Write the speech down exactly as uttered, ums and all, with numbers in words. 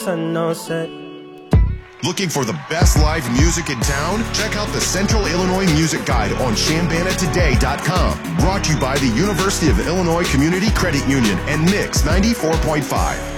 no set. Looking for the best live music in town? Check out the Central Illinois Music Guide on Chambana Today dot com. Brought to you by the University of Illinois Community Credit Union and Mix ninety-four point five.